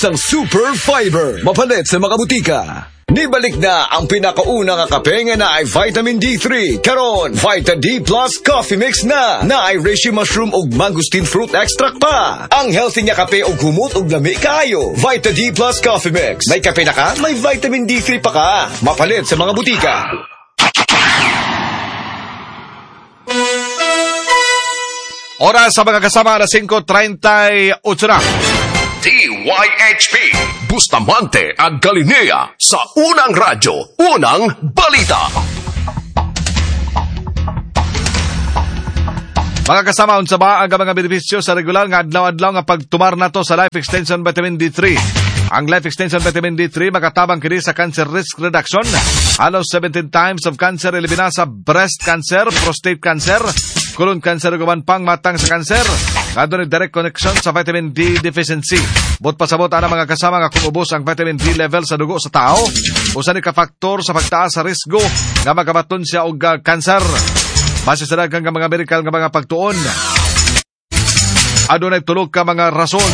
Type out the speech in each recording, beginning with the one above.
ang Super Fiber. Mapalit sa mga butika. Nibalik na ang pinakaunang kape nga na ay vitamin D3. Karon, Vita D Plus Coffee Mix na ay reishi mushroom ug mangosteen fruit extract pa. Ang healthy nga kape ug humot ug lami kaayo. Vita D Plus Coffee Mix. May kape na ka, may vitamin D3 pa ka. Mapalit sa mga butika. Oras sa mga kasama na 5:38 na. DYHP Bustamante at Galinea sa Unang Radyo, Unang Balita. Mga kasama, unsa ba ang mga benepisyo sa regular nga adlaw-adlaw nga pagtumar nato sa Life Extension Vitamin D3? Ang Life Extension Vitamin D3 makatabang kini sa cancer risk reduction. Halos 17 times of cancer elimina sa breast cancer, prostate cancer, colon cancer ug pang matang sa cancer. Adunay direct connection sa vitamin D deficiency. Bot pasabot ana mga kasama nga kung ubos ang vitamin D level sa dugo sa tao, usa ni ka faktor sa pagtaas sa risgo nga magabaton siya og cancer. Base sa daghang mga medical nga mga pagtuon, adunay tulog ka mga rason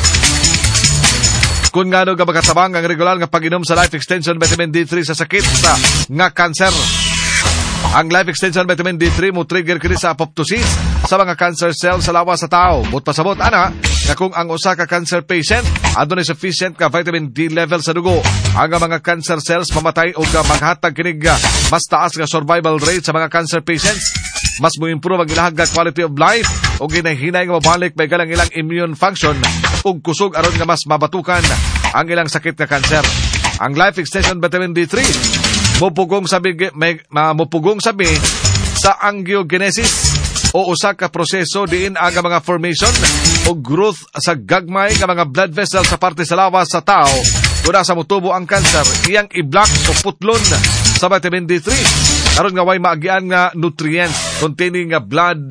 kung ngano nga makatabang ang regular nga pag-inom sa Life Extension Vitamin D3 sa sakit nga cancer. Ang Life Extension Vitamin D3 mo trigger kini sa apoptosis sa mga cancer cells sa lawas sa tao. But pasabot ana nga kung ang usa ka cancer patient adunay sufficient ka vitamin D level sa dugo, ang mga cancer cells mamatay o maghatag kinig mas taas nga survival rate sa mga cancer patients. Mas mo improve ang ilahang quality of life o ginahinay nga mabalik may galang ilang immune function ug kusog aron nga mas mabatukan ang ilang sakit nga cancer. Ang Life Extension Vitamin D3 mupugong sabi sa angiogenesis o usa ka proseso diin ang mga formation o growth sa gagmay nga mga blood vessels sa parte sa lawas sa tao. Kung sa mutubo ang cancer, iyang i-block o putlon sa vitamin D3 aron nga way maagian nga nutrients containing blood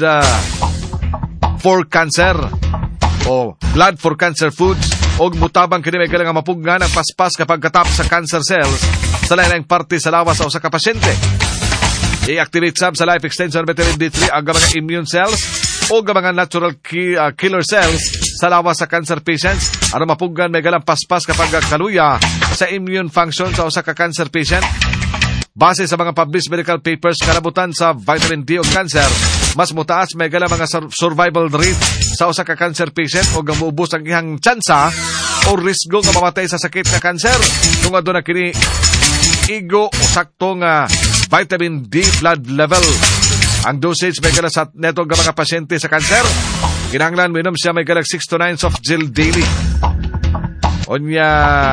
for cancer o blood for cancer foods o mutabang kini may galang mapugnan ang paspas kapag katap sa cancer cells sa lain-laing parte sa lawas sa usa ka pasyente. I-activate sab sa Life Extension Vitamin D3 ang mga immune cells o mga natural killer cells sa lawas sa cancer patients aron mapugnan may galang paspas kapag kaluya sa immune function sa usa ka cancer patient. Base sa mga published medical papers kanabutan sa vitamin D o cancer, mas mutaas may gala mga survival rate sa usa ka cancer patient o gamuubos ang ihang tsansa o risgo nga mamatay sa sakit na cancer kung aduna kini igo o saktong vitamin D blood level. Ang dosage may gala sa neto nga mga pasyente sa cancer, kinahanglan minom siya may gala 6 to 9 soft gel daily. Onya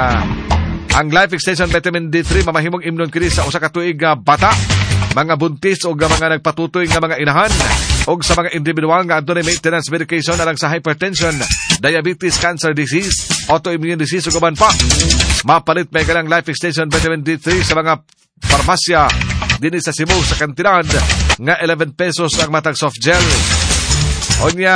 ang Life Extension Vitamin D3 mamahimong imnon kini sa usa ka tuig nga bata, mga buntis o mga nagpatutoy nga mga inahan o sa mga individual nga adunay maintenance medication alang sa hypertension, diabetes, cancer disease, autoimmune disease ug uban pa. Mapalit may galang Life Extension Vitamin D3 sa mga farmasya dinhi sa Cebu sa kantidad nga 11 pesos ang matag soft gel. Onya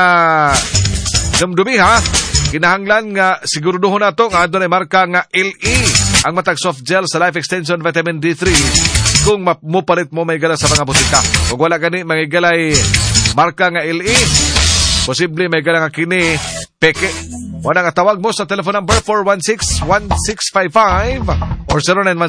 dumdumi ha, kinahanglan nga siguruduhon nato nga adunay marka nga LE ang matag soft gel sa Life Extension Vitamin D3 kung mupalit mo may gala sa mga butika. Kung wala gani mga galay marka nga LE, posible may gala nga kini peke. Wala nga tawag mo sa telephone number 416-1655 or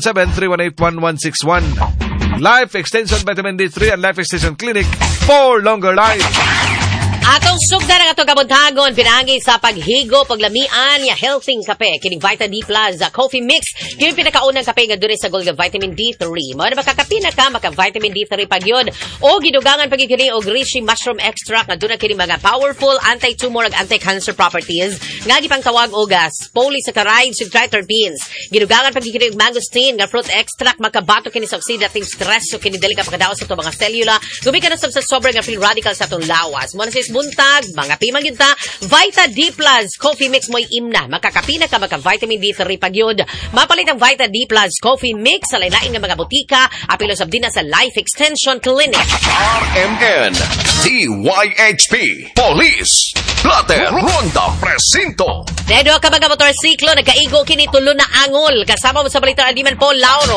0917-318-1161. Life Extension Vitamin D3 and Life Extension Clinic for longer life. Atong sugda na atong kabuntagon pinagi sa paghigo, paglamian, ya healthy kape. Kining Vita D Plus Coffee Mix. Kining pinakaunang kape nga dure sa gold nga vitamin D3. Mao na makakapi na ka maka vitamin D3 pagyod o gidugangan pagkini og reishi mushroom extract nga duna kini mga powerful anti-tumor ug anti-cancer properties nga gipangtawag og polysaccharides ug triterpenes. Gidugangan pagkini og mangosteen nga fruit extract makabato kini sa oxidative stress so kini dali ka pagkadaot sa to mga selula. Gumikan sa sobrang nga free radicals sa atong lawas. Mo na buntag, mga pimang yun ta, Vita D Plus Coffee Mix mo'y imna. Makakapi na ka, maka-vitamin D3 pagyod. Mapalit ang Vita D Plus Coffee Mix sa lain-lain ng mga butika, apilo sabdina sa Life Extension Clinic. RMN, DYHP, Police, Plater, Ronda, Presinto. Dedo ka mga motorsiklo, nagkaigo kini tulo na angol. Kasama mo sa balita Adiman Paul Lauro.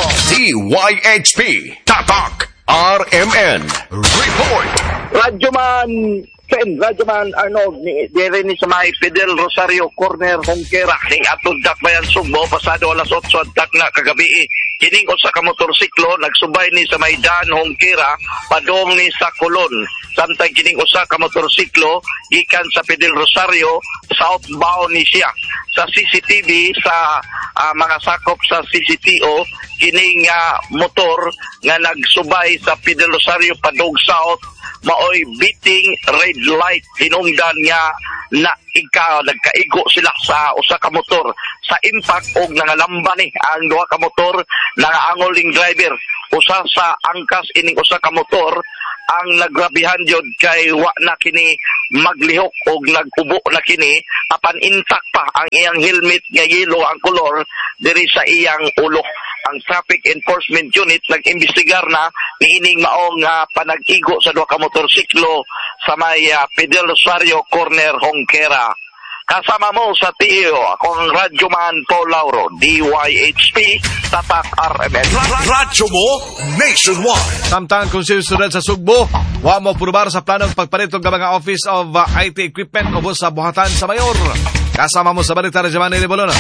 DYHP, Tatak, RMN, Report. Radyo man, Fen, Radyoman Arnold, dire ni sa may Fidel Rosario Corner, Hongkera, ning atod dakbayan Sugbo, pasado alas 8 dak na kagabi. Kining usa ka motorsiklo nagsubay ni sa may daan Hongkera, padong ni sa Colon. Samtang kining usa ka motorsiklo gikan sa Fidel Rosario, southbound ni siya. Sa CCTV, sa mga sakop sa CCTO, kining motor nga nagsubay sa Fidel Rosario padong south, maoy beating red light. Hinungdan nga na nagkaigo sila sa usa ka motor. Sa impact og nangalamba ni ang duha ka motor, nangaangol ning driver. Usa sa angkas ining usa ka motor ang nagrabihan jud kay wa na kini maglihok og nagubo na kini, apan intact pa ang iyang helmet nga yellow ang kolor diri sa iyang ulo. Ang Traffic Enforcement Unit nag-imbestigar na niining maong panag-igo sa duha ka motorsiklo sa may Fidel Rosario Corner, Hongkera. Kasama mo sa TIO, akong Radyoman Paul Lauro, DYHP, Tatak RMN. Radyo mo nationwide. Samtang kung sinusunod sa Sugbo, wa mo prubar sa planong pagparitong ng mga Office of IT Equipment o sa buhatan sa Mayor. Kasama mo sa balita na Jaman ni Bolona.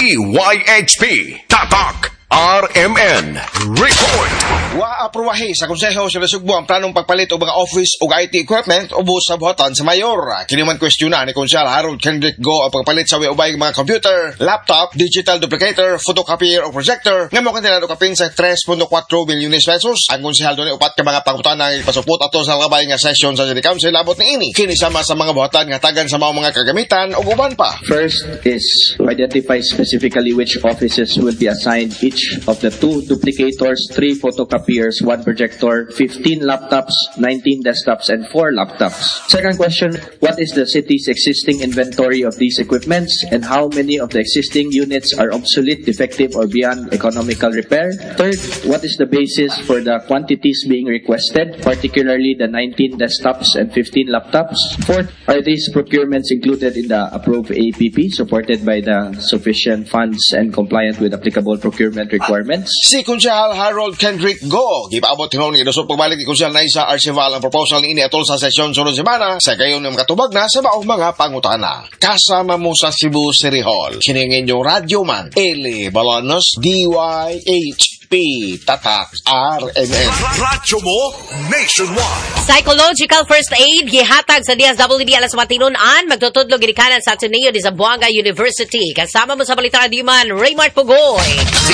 DYHP, Tatak RMN Report. Wa apruwahi sa Konseho sa Sugbo ang planong pagpalit og mga office ug IT equipment ubos sa buhatan sa Mayor. Kini man kwestiyonan ni Konsehal Harold Kendrick Go ang pagpalit sa ubay mga computer, laptop, digital duplicator, photocopier o projector nga mo kanila kapin sa 3.4 bilyon pesos. Ang konsehal doon upat ka mga pangutana nga ipasupot ato sa labay nga session sa City Council labot ni ini. Kini sama sa mga buhatan nga tagan sa mga kagamitan ug uban pa. First is to identify specifically which offices will be assigned each of the 2 duplicators, 3 photocopiers, 1 projector, 15 laptops, 19 desktops, and 4 laptops. Second question, what is the city's existing inventory of these equipments and how many of the existing units are obsolete, defective, or beyond economical repair? Third, what is the basis for the quantities being requested, particularly the 19 desktops and 15 laptops? Fourth, are these procurements included in the approved APP, supported by the sufficient funds and compliant with applicable procurement requirements? Si Konsehal Harold Kendrick Go, gipaabot hinon nga dosog pagbalik ni Konsehal Naisa Arceval ang proposal ni ini atol sa sesyon sunod semana sa gayon ng katubag na sa maong mga pangutana. Kasama mo sa Cebu City Hall, kiningin yung Radyoman Eli Balanos, DYHP, Tatak RMN. Radyo mo nationwide. Psychological first aid gihatag sa DSWD alas matinunan magtutudlo gidikanan sa Ateneo de Zamboanga University. Kasama mo sa balita Diman Raymart Pugoy.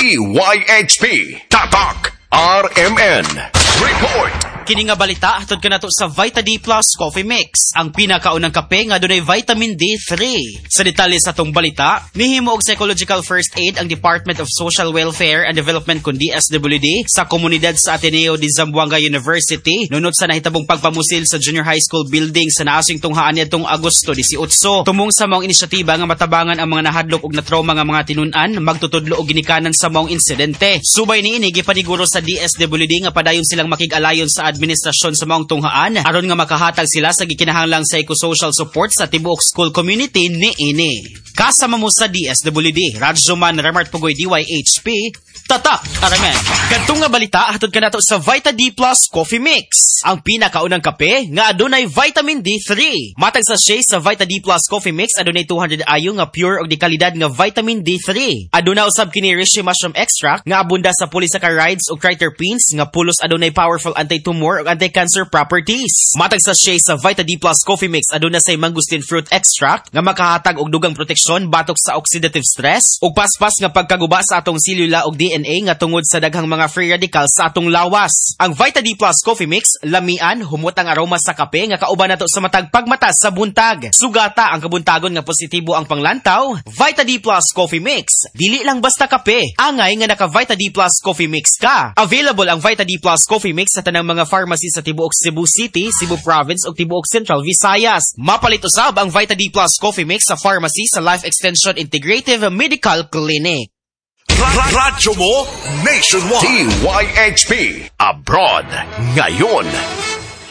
DYHP, Tatak RMN Report. Kini nga balita hatod kanato sa Vita D Plus Coffee Mix, ang pinakaunang kape nga dunay vitamin D3. Sa detalye sa tong balita, mihimo og psychological first aid ang Department of Social Welfare and Development kun DSWD sa komunidad sa Ateneo de Zamboanga University nunot sa nahitabong pagpamusil sa junior high school building sa naasing tunghaan niadtong Agosto 18. Tumong sa maong inisyatiba nga matabangan ang mga nahadlok og natrauma nga mga tinun-an magtutudlo og ginikanan sa maong insidente. Subay niini gipaniguro sa DSWD nga padayon silang makig-alayon sa administrasyon sa maong tunghaan aron nga makahatag sila sa gikinahanglang psychosocial support sa tibuok school community niini. Kasama mo sa DSWD, Radyoman Raymart Pugoy, DYHP, Tatak RMN. Kadtong nga balita hatod kanato sa Vita D Plus Coffee Mix, ang pinakaunang kape nga adunay vitamin D3. Matag sa shea sa Vita D Plus Coffee Mix adunay 200 ayo nga pure og dekalidad nga vitamin D3. Aduna usab kini reishi mushroom extract nga abunda sa polysaccharides ug triterpenes nga pulos adunay powerful anti-tumor ug anti-cancer properties. Matag sa shea sa Vita D Plus Coffee Mix aduna say mangosteen fruit extract nga makahatag og dugang proteksyon batok sa oxidative stress ug paspas nga pagkaguba sa atong selula ug DNA nga tungod sa daghang mga free radicals sa atong lawas. Ang Vita D Plus Coffee Mix, lamian, humot ang aroma sa kape nga kauban nato sa matag pagmata sa buntag. Sugata ang kabuntagon nga positibo ang panglantaw. Vita D Plus Coffee Mix, dili lang basta kape. Angay nga naka Vita D Plus Coffee Mix ka. Available ang Vita D Plus Coffee Mix sa tanang mga pharmacy sa tibuok Cebu City, Cebu Province ug tibuok Central Visayas. Mapalit usab ang Vita D Plus Coffee Mix sa pharmacy sa Life Extension Integrative Medical Clinic. Radyo mo nationwide. DYHP Abroad ngayon.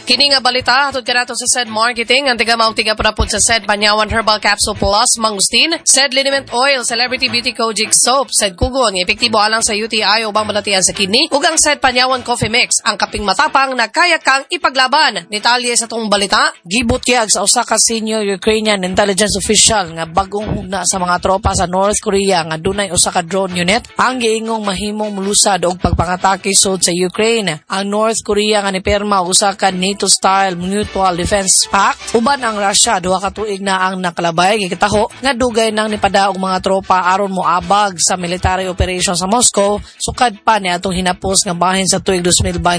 Kini nga balita hatod kanato sa said marketing ang tiga mautiga pud sa said Panyawan Herbal Capsule Plus Mangustin, said Liniment Oil, Celebrity Beauty Kojic Soap, said Kugon nga epektibo alang sa UTI o bang malatian sa kidney, ug ang said Panyawan Coffee Mix ang kaping matapang na kaya kang ipaglaban. Detalye sa tong balita gibot kayag sa usa ka senior Ukrainian intelligence official nga bagong hugna sa mga tropa sa North Korea nga dunay usa ka drone unit ang giingong mahimong mulusad og pagpangatake sud sa Ukraine. Ang North Korea nga nipirma usa ka NATO-style mutual defense pact uban ang Russia duha ka tuig na ang nakalabay gikataho nga dugay nang nipada og mga tropa aron moabag sa military operation sa Moscow sukad pa ni atong hinapos nga bahin sa tuig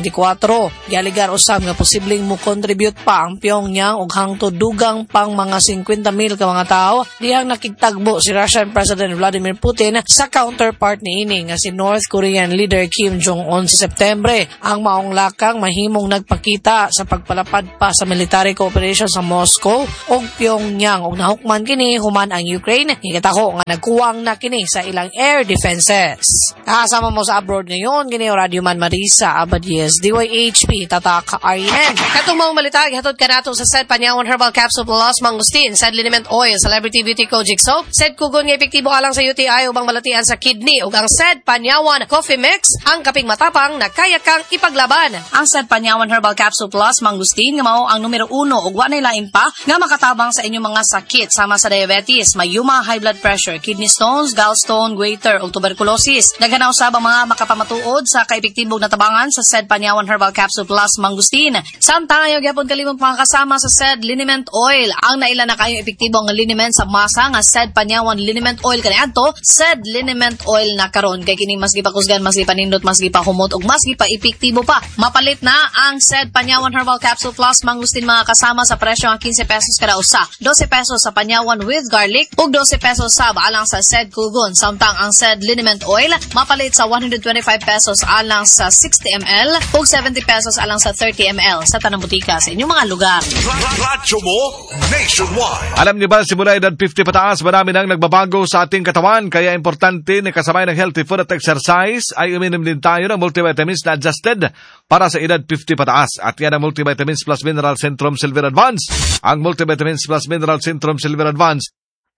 2024. Gialigar usab nga posibleng mo contribute pa ang Pyongyang og hangtod dugang pang mga 50,000 ka mga tao dihang nakigtagbo si Russian President Vladimir Putin sa counterpart niini nga si North Korean leader Kim Jong-un sa Setyembre. Ang maong lakang mahimong nagpakita sa pagpalapad pa sa military cooperation sa Moscow ug Pyongyang ug nahukman kini human ang Ukraine gikataho nga nagkuwang na kini sa ilang air defenses. Kasama mo sa abroad ngayon kini Radio Man Marisa Abadies DYHP Tatak RN. Katong maong balita hatod kanato sa said Panyawan Herbal Capsule Plus Mangustin, said Liniment Oil, Celebrity Beauty Kojic Soap, said Kugon nga epektibo alang sa UTI ubang malatian sa kidney ug ang said Panyawan Coffee Mix ang kaping matapang na kaya kang ipaglaban. Ang said Panyawan Herbal Capsule Plus Mangustin nga mao ang numero 1 ug wa nay lain pa nga makatabang sa inyong mga sakit sama sa diabetes, mayuma, high blood pressure, kidney stones, gallstone, goiter ug tuberculosis. Naghanaw sa mga makapamatuod sa kaepektibong natabangan sa said Panyawan Herbal Capsule Plus Mangustin. Samtang ayaw gyapon kalimot mga kasama sa said Liniment Oil. Ang naila na kayo epektibong liniment sa masa nga said Panyawan Liniment Oil kaniadto said Liniment Oil na karon kay kini mas gipakusgan, mas gipanindot, mas gipahumot ug mas gipa-epektibo pa. Mapalit na ang said Panyawan Herbal Capsule Plus Mangustin mga kasama sa presyo nga 15 pesos kada usa, 12 pesos sa Panyawan with garlic ug 12 pesos sa alang sa said Kugon. Samtang ang said Liniment Oil mapalit sa 125 pesos alang sa 60 ml ug 70 pesos alang sa 30 ml sa tanang butika sa inyong mga lugar. Radyo mo nationwide. Alam niyo ba, simula edad 50 pataas, marami nang nagbabago sa ating katawan, kaya importante na kasabay ng healthy food at exercise ay uminom din tayo ng multivitamins na adjusted para sa edad 50 pataas. At yan ang Multivitamins Plus Mineral Centrum Silver Advance. Ang Multivitamins Plus Mineral Centrum Silver Advance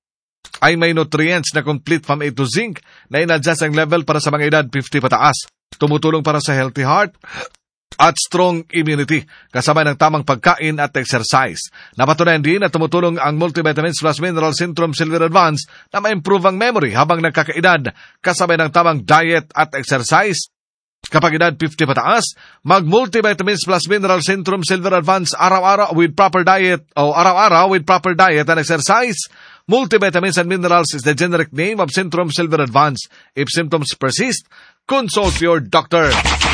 ay may nutrients na complete from A to zinc na in-adjust ang level para sa mga edad 50 pataas. Tumutulong para sa healthy heart at strong immunity kasabay ng tamang pagkain at exercise. Napatunayan din na tumutulong ang Multivitamins Plus Mineral Centrum Silver Advance na ma-improve ang memory habang nagkakaedad kasabay ng tamang diet at exercise. Kapag edad 50 pataas, mag-Multivitamins Plus Mineral Centrum Silver Advance araw-araw with proper diet and exercise. Multivitamins and Minerals is the generic name of Centrum Silver Advance. If symptoms persist, consult your doctor.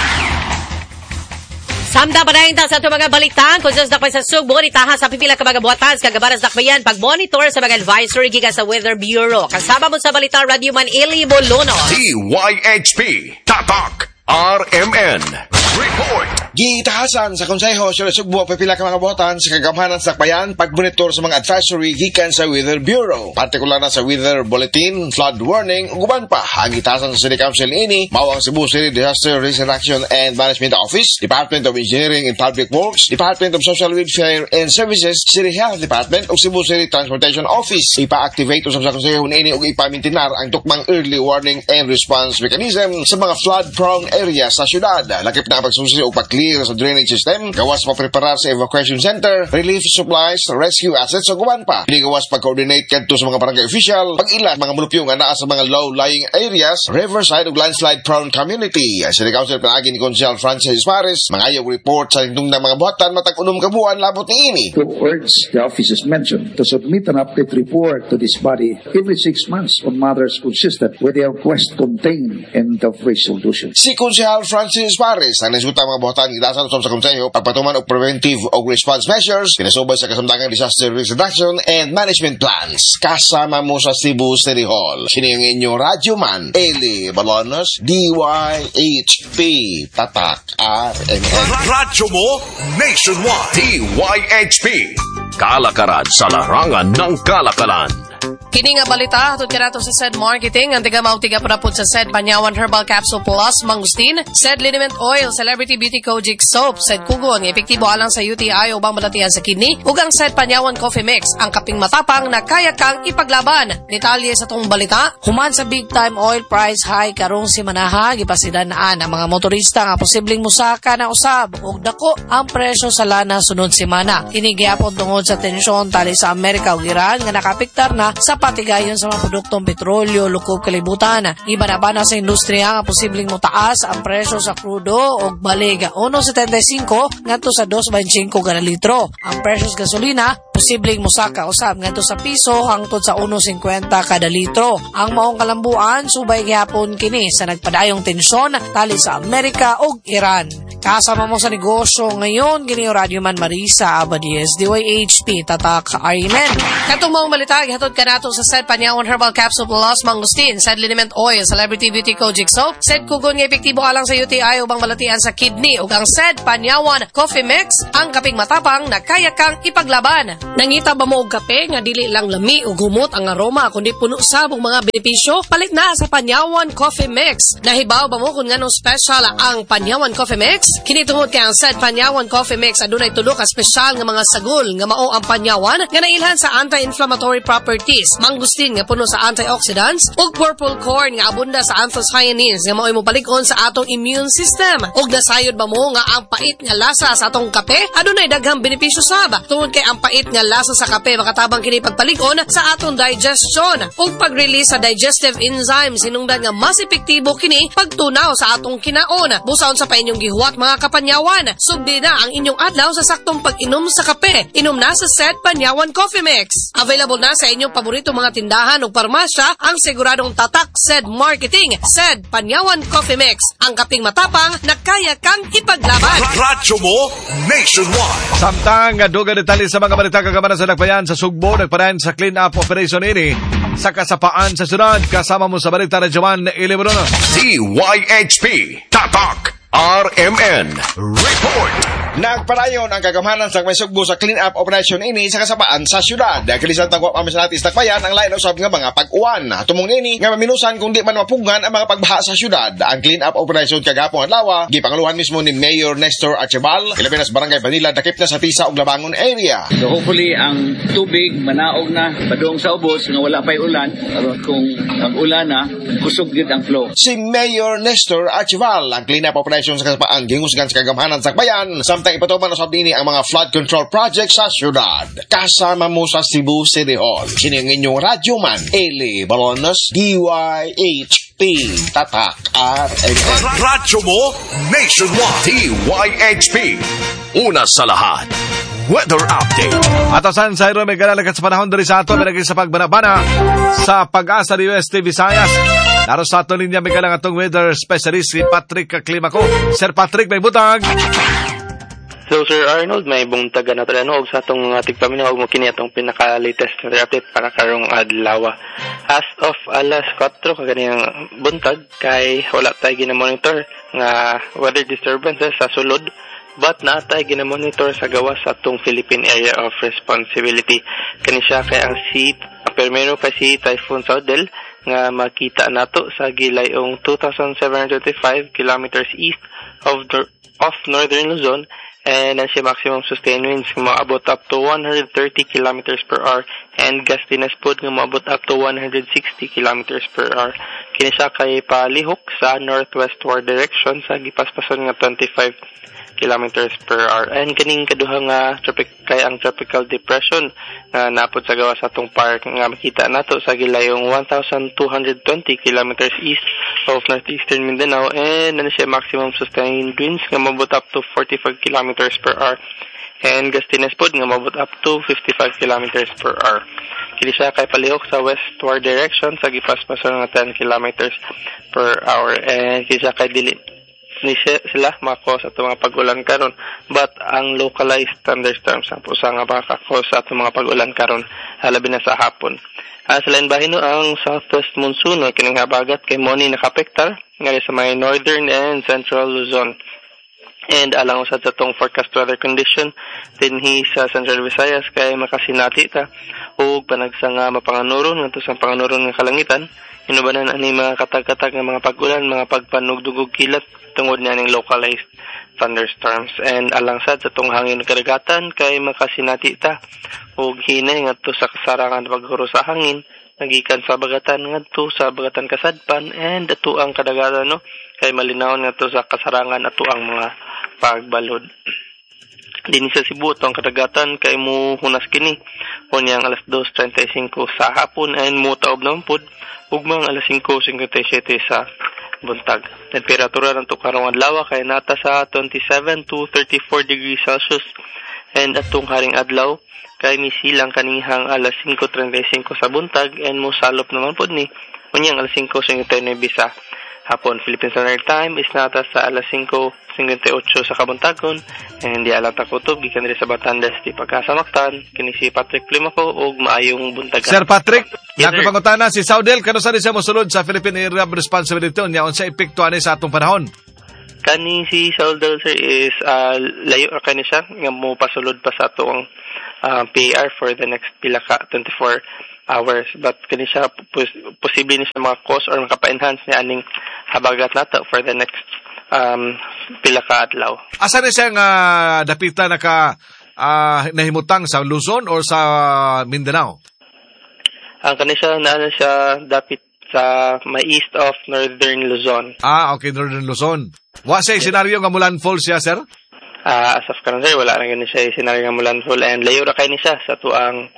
Samda pa na sa ito mga balitan kung saan dakpay sa sugbo ni taha sa pipila ka mga buhatan kagabaras dakbayan pag-monitor sa mga advisory gikan sa Weather Bureau. Kasama mo sa balita Radio Man Eli Bolono. DYHP Tatak RMN Report. Gitahasan sa Konseho sa Sugbo pipila ka mga botan sa kagamhanan sa Dakbayan pag-monitor sa mga advisory gikan sa Weather Bureau. Partikular na sa Weather Bulletin, Flood Warning, ug uban pa. Ang gitahasan sa City Council ini mao ang Cebu City Disaster Risk Reduction and Management Office, Department of Engineering and Public Works, Department of Social Welfare and Services, City Health Department ug Cebu City Transportation Office. Ipa-activate usab sa Konseho ini ug ipamintinar ang tukmang early warning and response mechanism sa mga flood-prone areas sa syudad. Lakip na pagsusi o pag-clear sa drainage system, gawas pa-preparar sa evacuation center, relief supplies, rescue assets o guman pa. Hindi gawas pag-coordinate kadto sa mga barangay official, pag-ila mga mulupyo nga naa sa mga low-lying areas, riverside o landslide-prone community. City Council pinaagi ni Consel Francis Pares, mangayog report sa lingtong ng mga buhatan matag-unom kabuan labot ni ini. To urge the offices mentioned to submit an update report to this body every 6 months on matters consistent with the request contained in the resolution. Si Consel Francis Pares ang nasuta mga buhatan gidasan sa Konseho pagpatuman og preventive o response measures kinasubay sa kasamtangang disaster risk reduction and management plans kasama mo sa Cebu City Hall. Sino yung inyong Radyo Man Eli Balonos DYHP Tatak RMN. Radyo mo nationwide. DYHP Kalakaran sa larangan ng kalakalan. Kini nga balita hatod kanato sa SED Marketing ang tiga parapod sa SED Panyawan Herbal Capsule Plus Mangustin, SED Liniment Oil, Celebrity Beauty Kojic Soap, SED Kugon nga epektibo alang sa UTI o bang balatian sa kidney, ug ang SED Panyawan Coffee Mix ang kaping matapang na kaya kang ipaglaban. Detalye sa tong balita, human sa big time oil price high karong si manaha gipasidan-an ang mga motorista nga posibleng musaka na usab ug dako ang presyo sa lana sunod semana. Kini gyapon tungod sa tensyon tali sa Amerika ug Iran nga nakapiktar na sa patigayon sa mga produktong petrolyo, lukob kalibutan. Iba na ba na sa industriya nga posibleng mutaas ang presyo sa krudo o balig 1.75 ngadto sa 2.25 kada litro. Ang presyo sa gasolina posibleng musaka usab ngadto sa piso hangtod sa 1.50 kada litro. Ang maong kalambuan subay gyapon kini sa nagpadayong tensyon tali sa Amerika ug Iran. Kasama mo sa negosyo ngayon gini Radio Man Marisa Abadies DYHP tatak Amen. Katong maong balita gihatod kanato sa SED Panyawan Herbal Capsule Plus Mangustin, SED Liniment Oil, Celebrity Beauty Kojic Soap, SED Kugon nga epektibo alang sa UTI o bang balatian sa kidney ug ang SED Panyawan Coffee Mix ang kaping matapang na kaya kang ipaglaban. Nangita ba mo og kape nga dili lang lami ug humot ang aroma kundi puno sab og mga benepisyo? Palit na sa Panyawan Coffee Mix. Nahibaw ba mo kung nganong special ang Panyawan Coffee Mix? Kini tungod kay ang SED Panyawan Coffee Mix adunay tulo ka special nga mga sagol nga mao ang panyawan nga nailhan sa anti-inflammatory properties, mangustin nga puno sa antioxidants ug purple corn nga abunda sa anthocyanins nga mao'y mopalig-on sa atong immune system. Ug nasayod ba mo nga ang pait nga lasa sa atong kape adunay daghang benepisyo sab tungod kay ang pait nga lasa sa kape makatabang kini pagpalig-on sa atong digestion ug pag-release sa digestive enzymes hinungdan nga mas epektibo kini pagtunaw sa atong kinaon. Busaon sa painyong gihuwat mga kapanyawan, sugdi na ang inyong adlaw sa saktong pag-inom sa kape. Inom na sa SED Panyawan Coffee Mix. Available na sa inyong paborito mga tindahan o parmasya ang siguradong tatak SED Marketing, SED Panyawan Coffee Mix. Ang kaping matapang na kaya kang ipaglaban. Radyo mo nationwide. Samtang duga detalye sa mga balita kagamana sa Nagbayan sa Sugbo, nagparayan sa clean up operation ini sa kasapaan sa syudad. Kasama mo sa balita na Joman Ilibrono. DYHP Tatak RMN Report. Nagparayon ang kagamanan sa may Sugbo sa clean-up operation ini sa kasapaan sa syudad. Kalisan tangwa kami sa natin Takbayan ang lain usab nga mga pag-uwan. Tumong nini nga maminusan kung di man mapugngan ang mga pagbaha sa syudad. Ang clean-up operation kagapong adlaw gipanguluhan mismo ni Mayor Nestor Archibald. Ilabinas barangay Vanilla dakip na sa Tisa ug Labangon area. So hopefully ang tubig manaog na padung sa ubos nga wala pay ulan. Aron kung ang ulan na kusog gid ang flow. Si Mayor Nestor Archibald ang clean-up operation sa kasapaan gingusgan sa kagamanan sa Takbayan. Samtang ipatuman usab nini ang mga flood control project sa syudad. Kasama mo sa Cebu City Hall. Kini ang inyong radyoman Eli Balonos DYHP Tatak RMN. Radyo mo nationwide. DYHP. Una sa lahat. Weather update. Atasan sa iro may galalagat sa panahon dari sa ato pinagin sa pagbanabana sa Pag-asa ni UST Visayas. Laro sa ato ninya may galang atong weather specialist si Patrick Kaklimako. Sir Patrick, may butag. So Sir Arnold, may buntag na tayo sa atong tigpaminaw mo kini atong pinaka-latest weather update para karong adlaw. As of alas 4 kaganiyang buntag kay wala tayo gina-monitor nga weather disturbances sa sulod. But natay gina-monitor sa gawas sa atong Philippine Area of Responsibility. Kani siya kay ang primero kay si Typhoon Saudel nga makita nato sa gilayong 2,725 kilometers east of northern Luzon. And ang siya maximum sustained winds nga maabot up to 130 kilometers per hour and gustiness pod nga maabot up to 160 kilometers per hour. Kini siya kay palihok sa northwestward direction sa gipaspason nga 25 kilometers per hour. And kaning kaduha nga kay ang tropical depression na napod sa gawas sa atong park nga makita nato sa gilayong 1,220 kilometers east of northeastern Mindanao and ano siya maximum sustained winds nga mabot up to 45 kilometers per hour and gustiness pod nga mabot up to 55 kilometers per hour. Kini siya kay palihok sa westward direction sa gipaspason nga 10 kilometers per hour and kini siya kay dili ni sila makakos at mga pag-ulan karon, but ang localized thunderstorms ang pusa nga makakos at mga pag-ulan karon halabi na sa hapon. Sa lain bahin ang southwest monsoon o kining habagat kay moni nakapektar nga sa may northern and central Luzon. And alang usad sa tong forecast weather condition dinhi sa Central Visayas kay makasinati ta ug panagsanga mapanganuron ngadto sa panganuron nga kalangitan inubanan ani mga katag-katag nga mga pag-ulan, mga pagpanugdugog kilat tungod niya ning localized thunderstorms. And alang sad sa tong hangin kadagatan kay makasinati ta ug hinay ngadto sa kasarangan paghuro sa hangin nagikan sa bagatan ngadto sa bagatan kasadpan and ato ang kadagatan no kay malinawon ngadto sa kasarangan ato ang mga pagbalod. Dinhi sa Cebu tong kadagatan kay mo hunas kini unyang alas 2:35 sa hapon and mo taob naman pud ugmang alas 5:57 sa buntag. Temperatura ng karong adlaw kay nata sa 27 to 34 degrees Celsius and atong haring adlaw kay misilang kanihang alas 5:35 sa buntag and mo salop naman pud ni unyang alas 5:59 sa hapon. Philippine Standard Time is nata sa alas 5:58 sa kabuntagon and di alata kutob gikan diri sa Batandas di pagkasamaktan kini si Patrick Limako ug maayong buntagan. Sir Patrick, nakapangutana si Saudel kano sa siya mosulod sa Philippine Area of Responsibility nya unsa epekto ani sa atong panahon? Kani si Saudel sir is layo ra kani siya nga mo pasulod pa sa atong PAR for the next pila ka 24 hours, but kani siya posible ni siya mga cause or makapa-enhance ni aning habagat nato for the next pila ka adlaw. Asa ni siya nga dapita nahimutang sa Luzon or sa Mindanao? Ang kani siya na siya dapit sa may east of northern Luzon. Okay, northern Luzon. Wa siya senaryo nga mulanfall siya, sir? As of karon sir, wala na gani siya senaryo nga mulanfall and layo ra kay ni siya sa tuang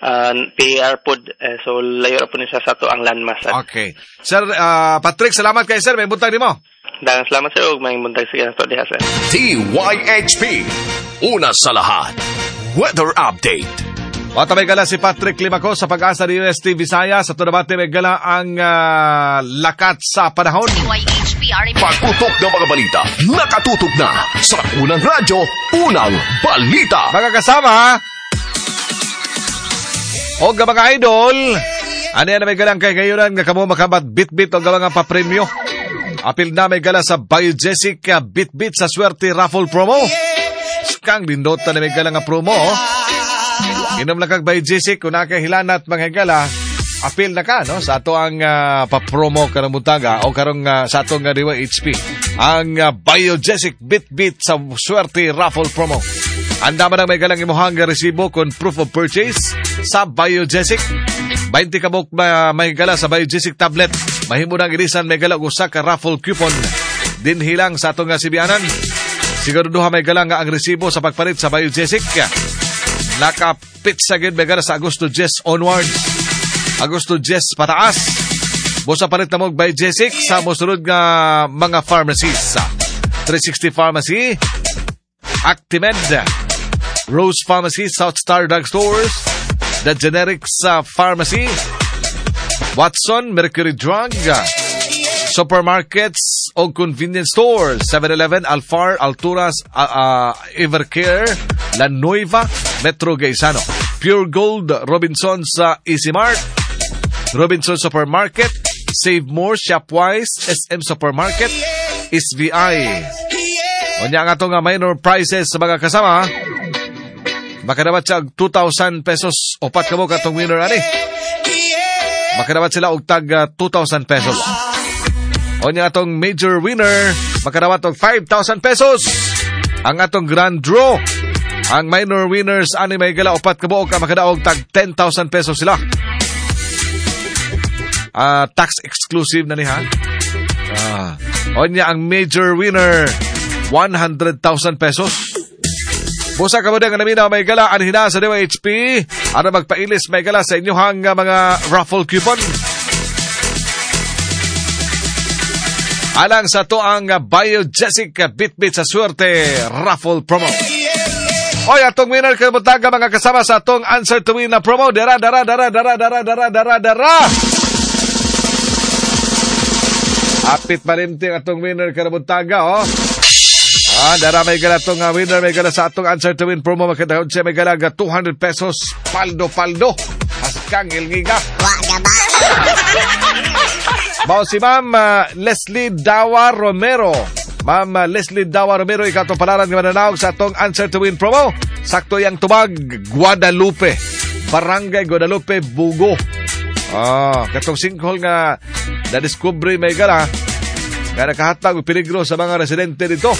PAR pod, so layo ra po ni siya sa tuang landmass. Okay. Sir Patrick, salamat kay sir, may buntag nimo. Daghang salamat sir ug may buntag sige nato diha sir. DYHP, una sa lahat, weather update. May gala si Patrick Limako sa Pag-asa ni UST Visayas. Sa tunabate may gala ang lakat sa panahon. Pagputok ng mga balita, nakatutok na sa Unang Radyo, Unang Balita. Mga kasama, o mga idol, ano yan na may galang kay ngayon nga kamo makabat bit-bit o mga papremyo. Apil na may gala sa Biogesic bit-bit sa swerte raffle promo. Kang bindota na may galang nga promo. Inom lang kag Biogesic kung nakahilanat mga gala, apil na ka no sa ato ang papromo karong buntaga o karong sa atong Diwa HP. Ang Biogesic bit-bit sa swerte raffle promo. Anda man ang may galang imuhang resibo kon proof of purchase sa Biogesic. 20 kabok may gala sa Biogesic tablet. Mahimo nang ilisan may gala usa ka raffle coupon. Din hilang sa atong sibianan. Siguraduha may gala nga ang resibo sa pagpalit sa Biogesic. Nakapit sa gid may gala sa Agosto 10 onwards. Agosto 10 pataas. Busa palit na mong Biogesic sa mosunod nga mga pharmacies. 360 Pharmacy, Actimed, Rose Pharmacy, South Star Drug Stores, The Generics Pharmacy, Watson, Mercury Drug, supermarkets o convenience stores, 7-Eleven, Alfar, Alturas, Evercare, La Nueva, Metro Gaisano, Pure Gold, Robinson's Easy Mart, Robinson Supermarket, Save More, Shopwise, SM Supermarket, SVI. O niya nga itong minor prices sa mga kasama, makadapat siya 2,000 pesos o pat kamo katong winner ani. Makadapat sila og tag 2,000 pesos. O niya atong major winner, makadapat og 5,000 pesos. Ang atong grand draw, ang minor winners ani may gala upat kamo og makadaog tag 10,000 pesos sila. Tax exclusive na ni ha. O niya ang major winner, 100,000 pesos. Busa ka mo din nga namin may gala anhina sa Dewa HP. Ano magpailis may gala sa inyohang mga raffle coupon. Alang sa to ang Biogesic bit-bit sa swerte raffle promo. Oy, atong winner kayo mutaga mga kasama sa atong answer to win na promo. Dara. Apit malimting atong winner kayo mutaga, oh. Dara may gala itong winner, may gala sa atong answer to win promo. Makitahod siya may gala 200 pesos. Paldo. Askang ilngiga. Bao si Ma'am Leslie Dawa Romero Ma'am Leslie Dawa Romero, ikaw itong palaran ng mananaog sa atong Answer to Win promo. Sakto yang tubag, Guadalupe. Barangay Guadalupe, Bugo. Katong sinkhol nga na-discovery may gala nga nakahatag peligro sa mga residente dito.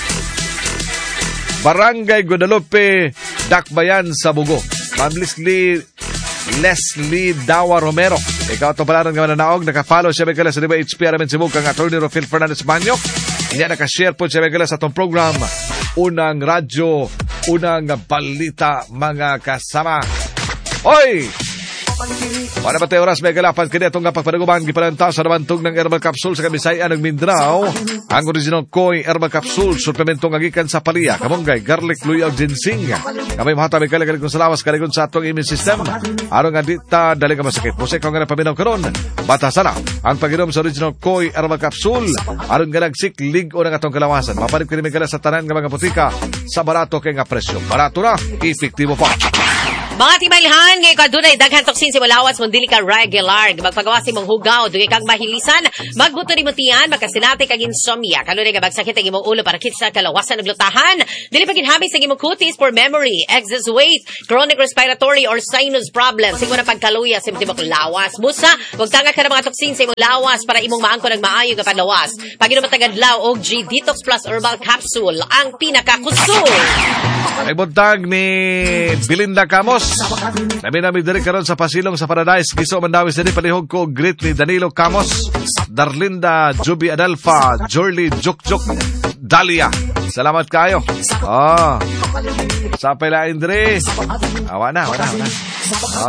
Barangay Guadalupe, Dakbayan sa Bugo. Ma'am Leslie Dawa Romero, ikaw itong palaran ng mananaog. Nakafollow siya may gala sa Diba HPR Amin Cebu kang Attorney Rofil Fernandez Manyo. Niya nakashare po siya may gala sa itong program. Unang radyo, unang balita, mga kasama. Hoy! Para ba tayo oras may galapan kanya itong pagpanaguban gipananta sa nabantog ng herbal capsule sa Kabisaya ng Mindanao. Ang original Koi herbal capsule, suplementong agikan sa palya, kamunggay, garlic, luyaw, ginseng. Kamay mahata may kaligalig kong salawas, kaligon sa atong immune system. Arong nga dita, dali ka masakit. Musik kong nga paminaw karon, batasan na ang pag-inom sa original Koi herbal capsule. Arong nga nagsiklig o ng atong kalawasan. Mapanip ka rin may gala sa tanan ng mga butika sa barato kay nga presyo. Barato na, efektibo pa. Mga timailhan, ngayon ka dunay daghan toksin si Malawas mong dili ka regular. Magpagawa si mong hugaw, dugay kang mahilisan, magbuto ni mutian, magkasinati kag insomnia. Kanunay nga bagsakit ang imong ulo para kitsa kalawasan ng glutahan. Dili pa ginhabi sa imong kutis for memory, excess weight, chronic respiratory or sinus problems. Sigmo na pagkaluya sa imong lawas. Musa, wag tanga ka ng mga toksin sa imong lawas para imong maangko ng maayo nga panlawas. Pag-inom tagadlaw og G Detox Plus Herbal Capsule, ang pinakakusol. Ay buntag ni Belinda Camos. Naminami diri karon sa Pasilong sa Paradise. Giso mandawi sa palihog ko greet ni Danilo Camos, Darlinda, Juby Adalfa, Jorly Jukjuk, Dalia. Salamat kayo. Sa palain diri. Awa na.